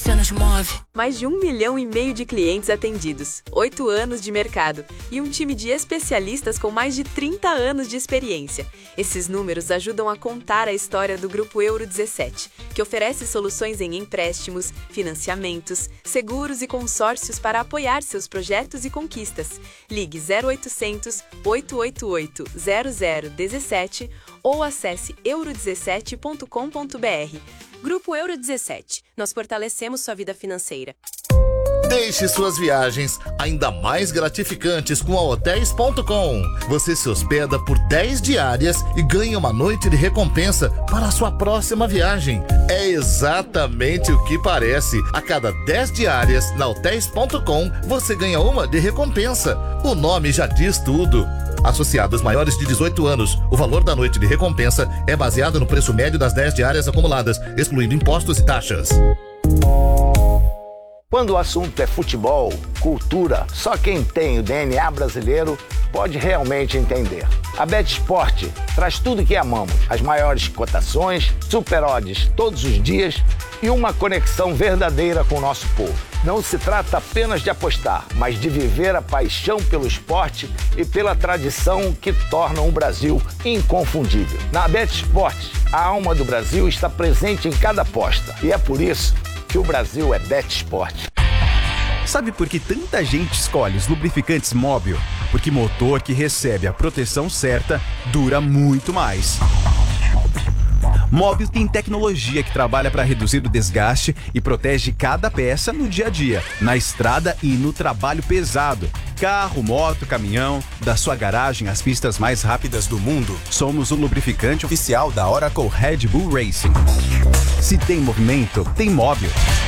Nos move. Mais de 1,5 milhão de clientes atendidos, 8 anos de mercado e um time de especialistas com mais de 30 anos de experiência. Esses números ajudam a contar a história do Grupo Euro 17, que oferece soluções em empréstimos, financiamentos, seguros e consórcios para apoiar seus projetos e conquistas. Ligue 0800 888 0017 ou acesse euro17.com.br. Grupo Euro 17. Nós fortalecemos sua vida financeira. Deixe suas viagens ainda mais gratificantes com a Hotels.com. Você se hospeda por 10 diárias e ganha uma noite de recompensa para a sua próxima viagem. É exatamente o que parece. A cada 10 diárias na Hotels.com, você ganha uma de recompensa. O nome já diz tudo. Associados maiores de 18 anos, o valor da noite de recompensa é baseado no preço médio das 10 diárias acumuladas, excluindo impostos e taxas. Quando o assunto é futebol, cultura, só quem tem o DNA brasileiro pode realmente entender. A BetSport traz tudo que amamos, as maiores cotações, super odds todos os dias e uma conexão verdadeira com o nosso povo. Não se trata apenas de apostar, mas de viver a paixão pelo esporte e pela tradição que tornam o Brasil inconfundível. Na BetSport, a alma do Brasil está presente em cada aposta e é por isso que o Brasil é BetSport. Sabe por que tanta gente escolhe os lubrificantes Móbil? Porque motor que recebe a proteção certa dura muito mais. Móbil tem tecnologia que trabalha para reduzir o desgaste e protege cada peça no dia a dia, na estrada e no trabalho pesado. Carro, moto, caminhão, da sua garagem às pistas mais rápidas do mundo, somos o lubrificante oficial da Oracle Red Bull Racing. Se tem movimento, tem Móbil.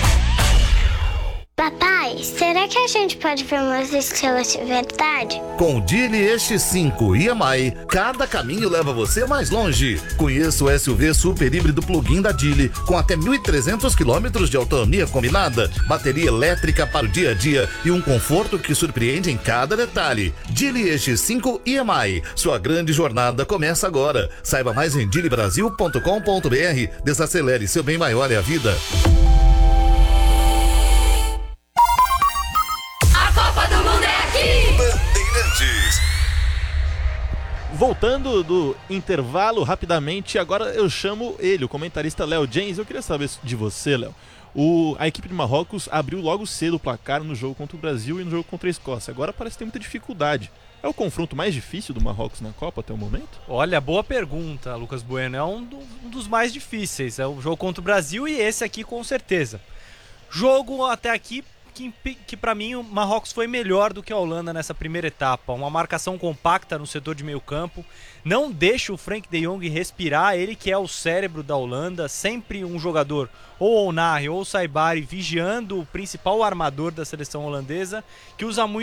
Papai, será que a gente pode ver umas estrelas de verdade? Com o Geely X5 EMI, cada caminho leva você mais longe. Conheça o SUV super híbrido plug-in da Geely, com até 1.300 km de autonomia combinada, bateria elétrica para o dia a dia e um conforto que surpreende em cada detalhe. Geely X5 EMI, sua grande jornada começa agora. Saiba mais em geelybrasil.com.br. Desacelere, seu bem maior é a vida. Voltando do intervalo rapidamente, agora eu chamo ele, o comentarista Léo James. Eu queria saber de você, Léo. A equipe de Marrocos abriu logo cedo o placar no jogo contra o Brasil e no jogo contra a Escócia. Agora parece ter muita dificuldade. É o confronto mais difícil do Marrocos na Copa até o momento? Olha, boa pergunta, Lucas Bueno. É um dos mais difíceis. É o jogo contra o Brasil e esse aqui com certeza. Jogo até aqui que para mim o Marrocos foi melhor do que a Holanda nessa primeira etapa. Uma marcação compacta no setor de meio campo, não deixa o Frenkie de Jong respirar, ele que é o cérebro da Holanda, sempre um jogador, ou Onari ou Saibari, vigiando o principal armador da seleção holandesa, que usa muito